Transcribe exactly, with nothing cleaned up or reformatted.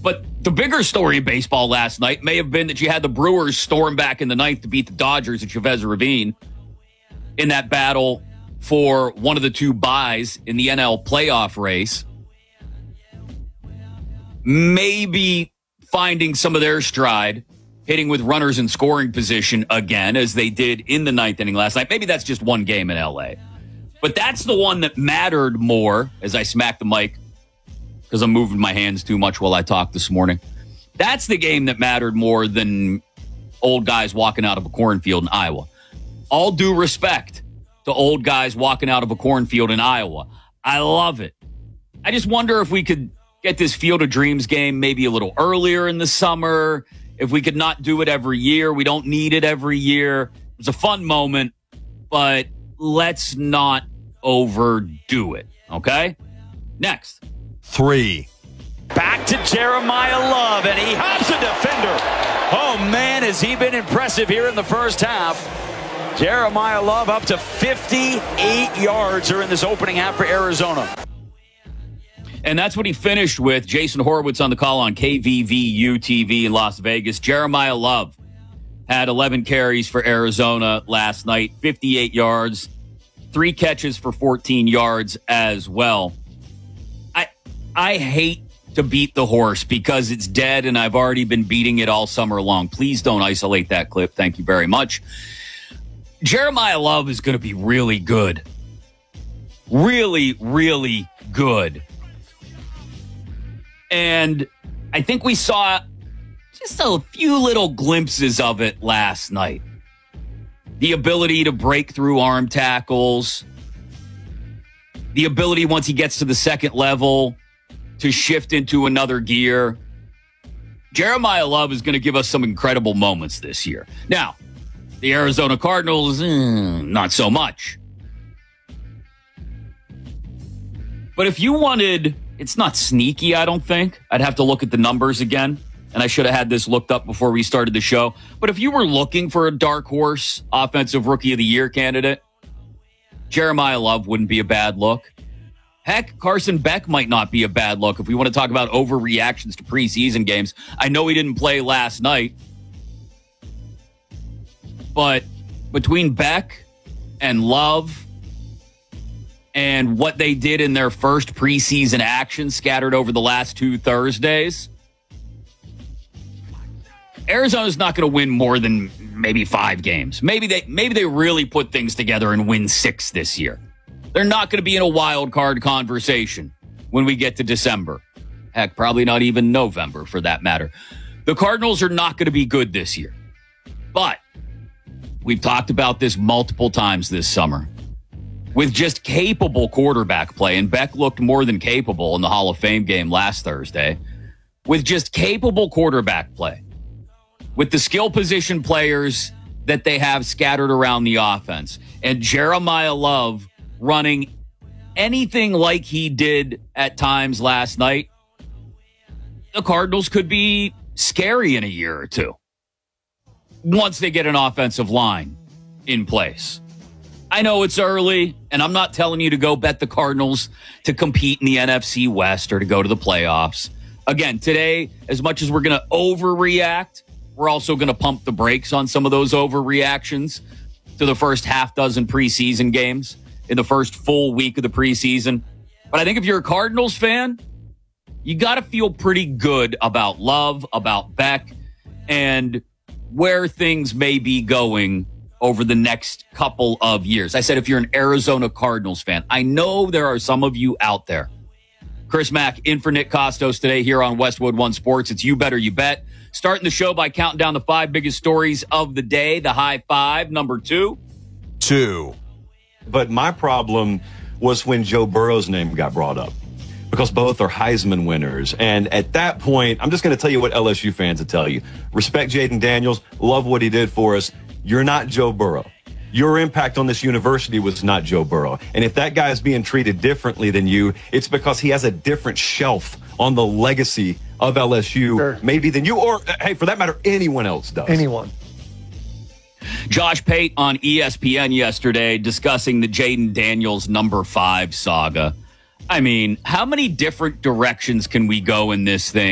But the bigger story in baseball last night may have been that you had the Brewers storm back in the ninth to beat the Dodgers at Chavez Ravine in that battle for one of the two byes in the N L playoff race. Maybe finding some of their stride, hitting with runners in scoring position again, as they did in the ninth inning last night. Maybe that's just one game in L A. But that's the one that mattered more, as I smack the mic, because I'm moving my hands too much while I talk this morning. That's the game that mattered more than old guys walking out of a cornfield in Iowa. All due respect to old guys walking out of a cornfield in Iowa. I love it. I just wonder if we could get this Field of Dreams game maybe a little earlier in the summer. If we could not do it every year. We don't need it every year. It was a fun moment, but let's not overdo it, okay? Next. Three. Back to Jeremiah Love, and he hops a defender. Oh, man, has he been impressive here in the first half. Jeremiah Love up to fifty-eight yards here in this opening half for Arizona. And that's what he finished with. Jason Horowitz on the call on K V V U T V in Las Vegas. Jeremiah Love had eleven carries for Arizona last night, fifty-eight yards, three catches for fourteen yards as well. I I hate to beat the horse because it's dead and I've already been beating it all summer long. Please don't isolate that clip. Thank you very much. Jeremiah Love is going to be really good. Really, really good. And I think we saw just a few little glimpses of it last night. The ability to break through arm tackles. The ability, once he gets to the second level, to shift into another gear. Jeremiah Love is going to give us some incredible moments this year. Now, the Arizona Cardinals, eh, not so much. But if you wanted... It's not sneaky, I don't think. I'd have to look at the numbers again, and I should have had this looked up before we started the show. But if you were looking for a dark horse offensive rookie of the year candidate, Jeremiah Love wouldn't be a bad look. Heck, Carson Beck might not be a bad look if we want to talk about overreactions to preseason games. I know he didn't play last night, but between Beck and Love and what they did in their first preseason action scattered over the last two Thursdays, Arizona's not going to win more than maybe five games. Maybe they maybe they really put things together and win six this year. They're not going to be in a wild card conversation when we get to December. Heck, probably not even November for that matter. The Cardinals are not going to be good this year. But we've talked about this multiple times this summer. With just capable quarterback play, and Beck looked more than capable in the Hall of Fame game last Thursday, with just capable quarterback play, with the skill position players that they have scattered around the offense, and Jeremiah Love running anything like he did at times last night, the Cardinals could be scary in a year or two once they get an offensive line in place. I know it's early, and I'm not telling you to go bet the Cardinals to compete in the N F C West or to go to the playoffs. Again, today, as much as we're going to overreact, we're also going to pump the brakes on some of those overreactions to the first half dozen preseason games in the first full week of the preseason. But I think if you're a Cardinals fan, you got to feel pretty good about Love, about Beck, and where things may be going over the next couple of years. I said if you're an Arizona Cardinals fan. I know there are some of you out there. Chris Mack in for Nick Costos today here on Westwood One Sports. It's You Better You Bet. Starting the show by counting down the five biggest stories of the day. The high five, number two. Two. But my problem was when Joe Burrow's name got brought up, because both are Heisman winners. And at that point, I'm just going to tell you what L S U fans will tell you. Respect Jaden Daniels. Love what he did for us. You're not Joe Burrow. Your impact on this university was not Joe Burrow. And if that guy is being treated differently than you, it's because he has a different shelf on the legacy of L S U, sure, maybe than you, or, hey, for that matter, anyone else does. Anyone. Josh Pate on E S P N yesterday discussing the Jaden Daniels number five saga. I mean, how many different directions can we go in this thing?